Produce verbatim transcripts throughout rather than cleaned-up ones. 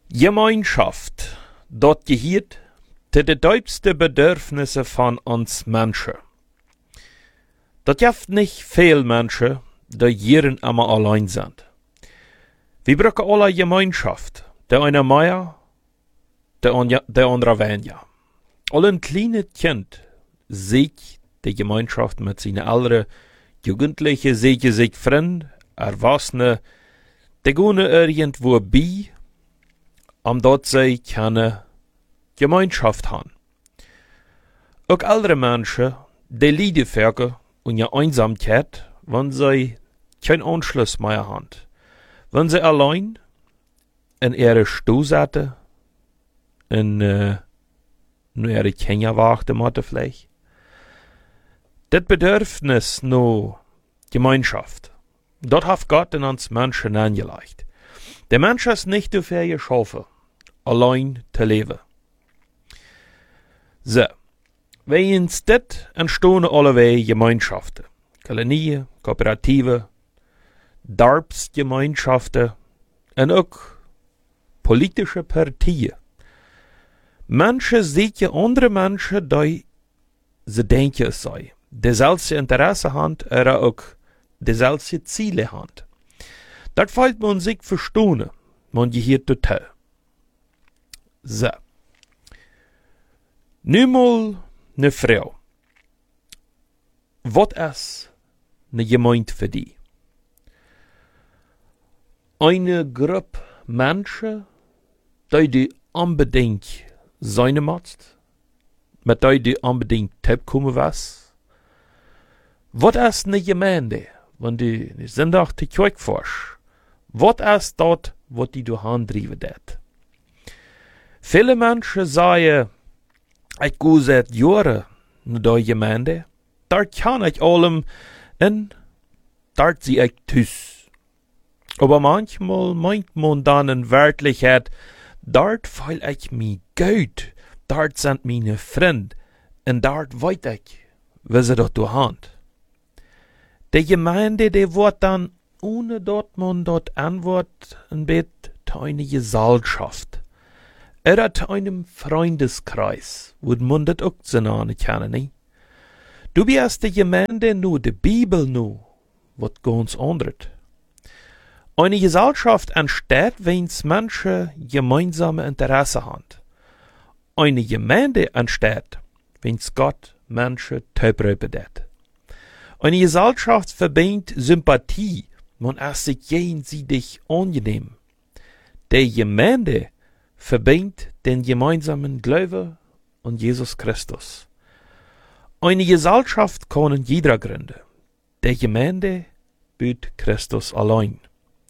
Gemeinschaft, dat gehört zu den tiefsten Bedürfnissen von uns Menschen. Dat gibt nicht viel Menschen, die hier immer allein sind. Wir brauchen alle Gemeinschaft. Der eine mehr, der, on, der andere weniger. Alle ein kleines Kind sieht die Gemeinschaft mit seinen Eltern, Jugendliche sieht sich Freunde, Erwachsene, die gehen irgendwo bei, um dort sie keine Gemeinschaft haben. Auch ältere Menschen, die leiden verken und ja Einsamkeit, wenn sie keinen Anschluss mehr haben. Wenn sie allein in ihre Stuhl sitzen, in äh, ihre Kinder warten müssen vielleicht. Das Bedürfnis nur Gemeinschaft, dort hat Gott in uns Menschen angelegt. Der Mensch ist nicht dafür geschaffen, allein zu leben. So, wie ins das entstehen alle Gemeinschaften, Kolonien, Kooperativen, Dorpsgemeinschaften und auch politische Partien. Menschen sehen andere Menschen, die sie denken es sei. Dezelfde Interesse haben, oder auch dezelfde Ziele haben. Das fällt man sich verstehen, man gehört total. So. Nun mal eine Frau. Was ist eine Gemeinde für die? Eine Gruppe Menschen, die die unbedingt sein müssen, mit der die unbedingt teilkommen was. Was ist eine Gemeinde, wenn du Sonntag die Kirche fährst? Was ist dort, was die du handtreiben dat? Viele Menschen sagen, ich gehe seit Jahren in die Gemeinde, dort kann ich allem und dort sehe ich tüß. Aber manchmal meint man dann in Wirklichkeit, dort fühl ich mich gut, dort sind meine Freunde und dort weiß ich, wie sie dort hand. Die Gemeinde, die wird dann, ohne dort man dort antwort, ein Bett zu einer Gesellschaft. Oder zu einem Freundeskreis, wo man das auch so nahe kennen, nicht? Du bist die Gemeinde nur, die Bibel nur, was ganz anderes. Eine Gesellschaft entsteht, wenn Menschen gemeinsame Interesse haben. Eine Gemeinde entsteht, wenn Gott Menschen teilbringt. Eine Gesellschaft verbindet Sympathie, man ist sich gegenseitig angenehm. Die Gemeinde verbindet den gemeinsamen Glauben an Jesus Christus. Eine Gesellschaft kann jeder gründen. Die Gemeinde büt Christus allein.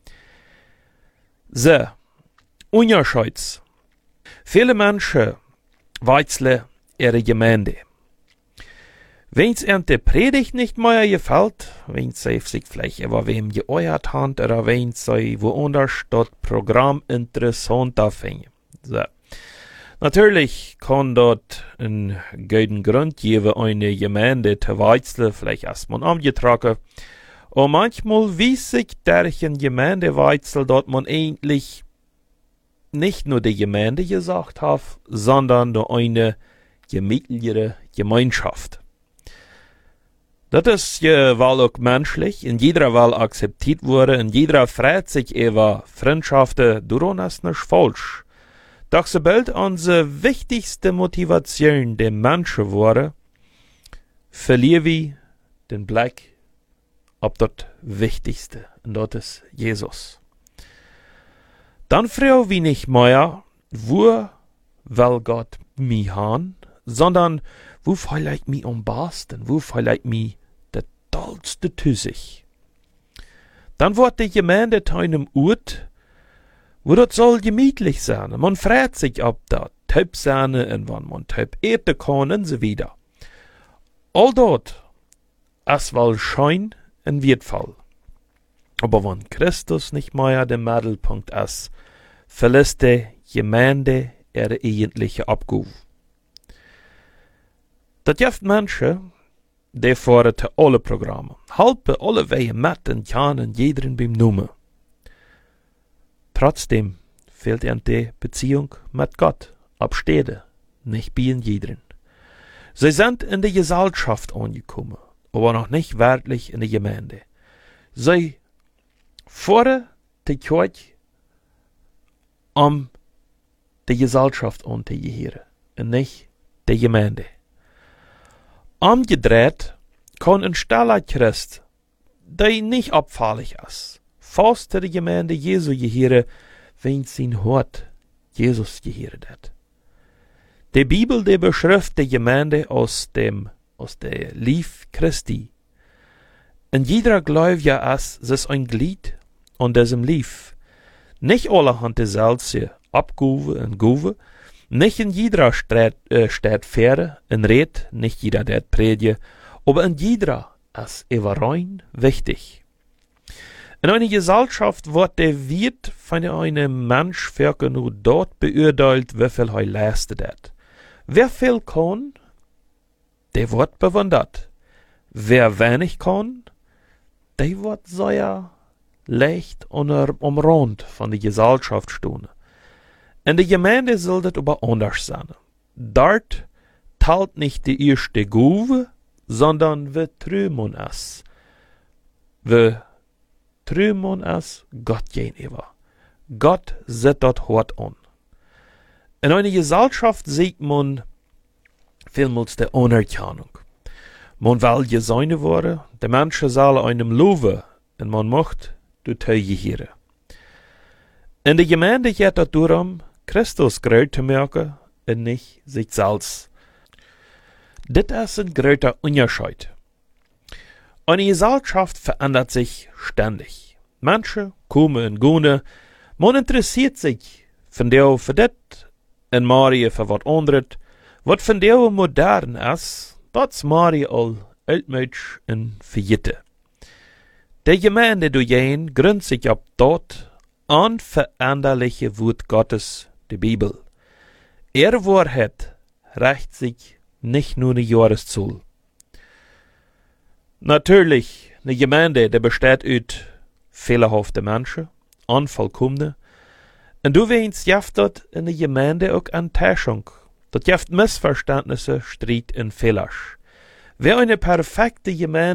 So, unerscheut's. Viele Menschen wechseln ihre Gemeinde. Wenn's ihnen die Predigt nicht mehr gefällt, wenn sie sich vielleicht über wem geäuert haben, oder wenn sie woanders das Programm interessanter finden. So. Natürlich kann dort einen guten Grund geben, eine Gemeinde zu wechseln, vielleicht erst mal angetragen. Und manchmal wies sich durch ein Gemeindewechsel, dort man eigentlich nicht nur die Gemeinde gesagt hat, sondern nur eine gemütlichere Gemeinschaft. Das ist ja wohl auch menschlich, in jeder Wahl akzeptiert wurde, in jeder freut sich über Freundschaften, daran ist nicht falsch. Doch sobald unsere wichtigste Motivation der Menschen wurde, verlieren wir den Blick auf das Wichtigste, und das ist Jesus. Dann fragen wir nicht mehr, wo will Gott mich haben, sondern wo fühl ich mich am besten, wo fühl ich mich der tollste Tüssig. Dann wird die Gemeinde zu einem Ort, wo das soll gemütlich sein. Man freut sich ab da, Typ sein, und wann man Typ eten kann, und so wieder. All dort, es will schein und wertvoll. Aber wenn Christus nicht mehr der Mittelpunkt ist, verlässt die Gemeinde ihre eigentliche Abgabe. Das gibt Menschen, die fahren zu alle Programme, halten alle Wege mit und kennen jeden beim Namen. Trotzdem fehlt an die Beziehung mit Gott, abstede, nicht bei jedem. Sie sind in der Gesellschaft angekommen, aber noch nicht wirklich in der Gemeinde. Sie fordern die Kirche, um die Gesellschaft anzugehören, und nicht die Gemeinde. Umgedreht kann ein stiller Christ, der nicht abfällig ist, fast zu der Gemeinde Jesu gehören, wenn sein Hort Jesus gehören hat. Die Bibel, die beschreibt die Gemeinde aus dem, aus der Lief Christi. Und jeder Gläubiger ist, es ist ein Glied an diesem Lief. Nicht alle haben dieselbe Abguve und Guve, nicht in jeder Stadt, äh, Stadt Fähre und Red, nicht jeder der Predje, aber in jeder ist Everein wichtig. In einer Gesellschaft wird der Wert von einem Mensch nur dort beurteilt, wie viel er leistet hat. Wer viel kann, der wird bewundert. Wer wenig kann, der wird sehr leicht unter, am Rand von der Gesellschaft stehen. In der Gemeinde soll das aber anders sein. Dort teilt nicht die erste Guve, sondern wir trümen es. Wir trümen es Gott gegenüber. Gott sieht dort hart an. In einer Gesellschaft sieht man vielmals die Anerkennung. Man will gesehen werden, die Menschen sollen einem loben, und man macht die Teuge hier. In der Gemeinde geht es darum, Christus groß zu merken und nicht sich selbst. Das ist ein großer Unterschied. Eine Gesellschaft verändert sich ständig. Menschen kommen und gehen. Man interessiert sich von der für das und Marie für was anderes. Was von der modern ist, das Marie all altmütsch und verjitte. Die Gemeinde durch gründet sich ab dort unveränderliche Wort Gottes, die Bibel. Er Wahrheit reicht sich nicht nur eine Jahreszahl. Natürlich, eine Gemeinde, die besteht aus fehlerhaften Menschen, unvollkommene. Und du weinst jaft dort in der Gemeinde auch Enttäuschung. Dort jaft Missverständnisse, Streit und Fehler. Wer eine perfekte Gemeinde